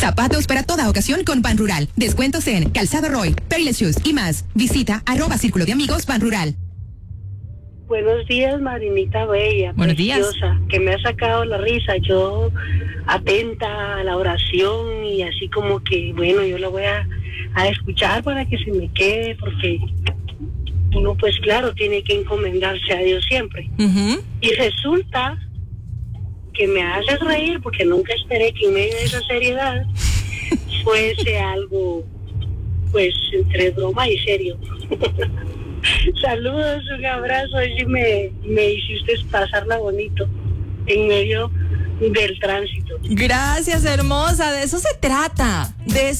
Zapatos para toda ocasión con Ban Rural. Descuentos en Calzado Roy, Payless Shoes y más. Visita @Círculo de Amigos Ban Rural. Buenos días, Marinita Bella. Buenos preciosa, días. que me ha sacado la risa. Yo atenta a la oración y así como que, bueno, yo la voy a escuchar para que se me quede, porque uno, pues claro, tiene que encomendarse a Dios siempre. Uh-huh. Y resulta que me haces reír porque nunca esperé que en medio de esa seriedad fuese algo, pues, entre broma y serio. Saludos, un abrazo, y me hiciste pasarla bonito en medio del tránsito. Gracias, hermosa, de eso se trata,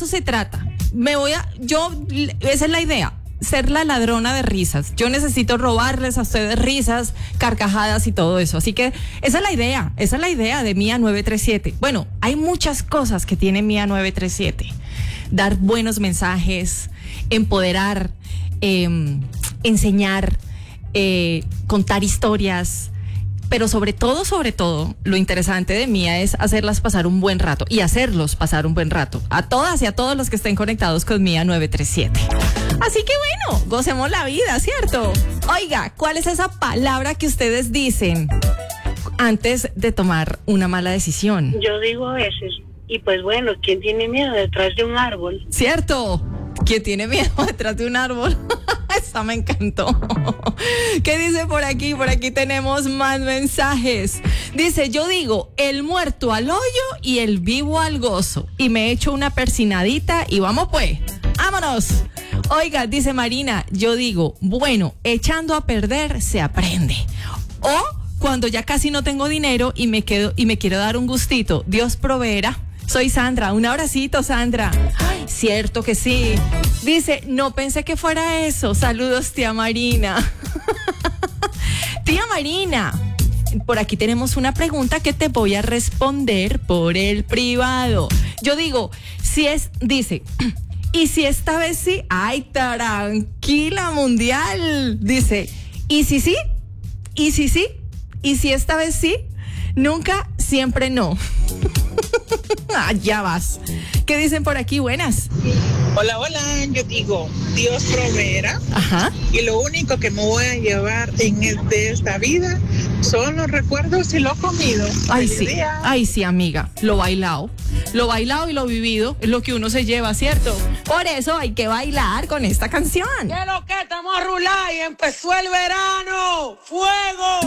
esa es la idea, ser la ladrona de risas. Yo necesito robarles a ustedes risas, carcajadas y todo eso, así que esa es la idea de Mía 937. Bueno, hay muchas cosas que tiene Mía 937, dar buenos mensajes, empoderar, enseñar, contar historias, pero sobre todo, lo interesante de Mía es hacerlas pasar un buen rato y hacerlos pasar un buen rato a todas y a todos los que estén conectados con Mía 937. Así que bueno, gocemos la vida, ¿cierto? Oiga, ¿cuál es esa palabra que ustedes dicen antes de tomar una mala decisión? Yo digo a veces, y pues bueno, ¿quién tiene miedo detrás de un árbol? ¿Cierto? ¿Quién tiene miedo detrás de un árbol? Esa me encantó. ¿Qué dice por aquí? Por aquí tenemos más mensajes. Dice, yo digo, el muerto al hoyo y el vivo al gozo. Y me echo una persinadita y vamos pues, vámonos. Oiga, dice Marina, yo digo, bueno, echando a perder se aprende. O cuando ya casi no tengo dinero y me quiero dar un gustito, Dios proveerá. Soy Sandra, un abracito, Sandra. Ay, cierto que sí. Dice, no pensé que fuera eso. Saludos, tía Marina. Tía Marina, por aquí tenemos una pregunta que te voy a responder por el privado. Yo digo, dice, ¿y si esta vez sí? Ay, tranquila, mundial. Dice, ¿y si sí? ¿Y si sí? ¿Y si esta vez sí? Nunca, siempre no. Ya vas. ¿Qué dicen por aquí? Buenas. Hola, yo digo, Dios proveerá. Ajá. Y lo único que me voy a llevar de esta vida son los recuerdos y lo comido. Ay, Feliz sí. día. Ay, sí, amiga. Lo bailado y lo vivido es lo que uno se lleva, ¿cierto? Por eso hay que bailar con esta canción. ¿Qué lo que estamos a rular y empezó el verano? ¡Fuego!